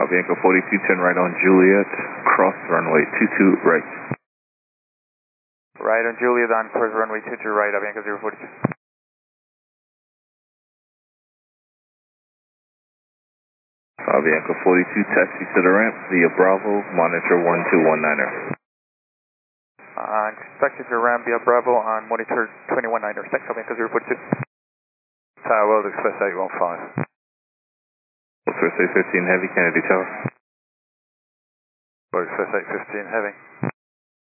Avianca 42, turn right on Juliet, cross runway 22 right. Right on Juliet on cross runway 22 right, Avianca 042. Avianca 42, taxi to the ramp via Bravo, monitor 1219er. Taxi to ramp via Bravo on monitor 219er. Thanks, Avianca 042. Tower World Express 815. Express 815 Heavy, Kennedy Tower. World Express 815 Heavy.